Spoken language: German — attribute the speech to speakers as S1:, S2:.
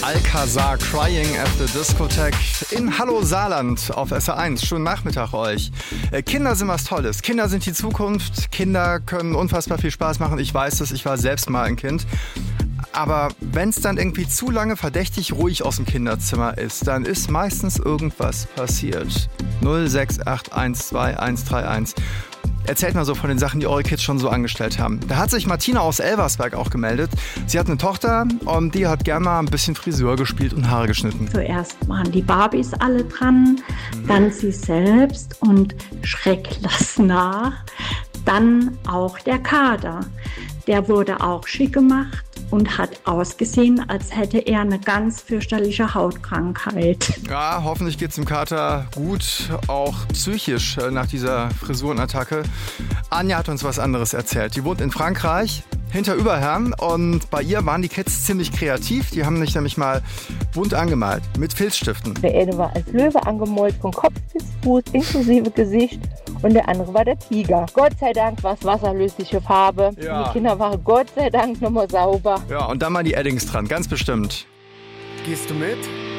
S1: Alcazar, Crying at the Discotheque in Hallo Saarland auf SR1. Schönen Nachmittag euch. Kinder sind was Tolles. Kinder sind die Zukunft. Kinder können unfassbar viel Spaß machen. Ich weiß es, ich war selbst mal ein Kind. Aber wenn es dann irgendwie zu lange verdächtig ruhig aus dem Kinderzimmer ist, dann ist meistens irgendwas passiert. 068121131. Erzählt mal so von den Sachen, die eure Kids schon so angestellt haben. Da hat sich Martina aus Elversberg auch gemeldet. Sie hat eine Tochter und die hat gerne mal ein bisschen Friseur gespielt und Haare geschnitten.
S2: Zuerst waren die Barbies alle dran, dann sie selbst und Schreck lass nach. Dann auch der Kater. Der wurde auch schick gemacht und hat ausgesehen, als hätte er eine ganz fürchterliche Hautkrankheit.
S1: Ja, hoffentlich geht's dem Kater gut, auch psychisch nach dieser Frisurenattacke. Anja hat uns was anderes erzählt. Die wohnt in Frankreich, hinter Überherrn, und bei ihr waren die Kids ziemlich kreativ. Die haben sich nämlich mal bunt angemalt mit Filzstiften.
S3: Der eine war als Löwe angemalt, von Kopf bis Fuß, inklusive Gesicht. Und der andere war der Tiger. Gott sei Dank war es wasserlösliche Farbe.
S1: Ja.
S3: Die Kinder waren Gott sei Dank nochmal sauber.
S1: Ja, und dann mal die Eddings dran, ganz bestimmt.
S4: Gehst du mit?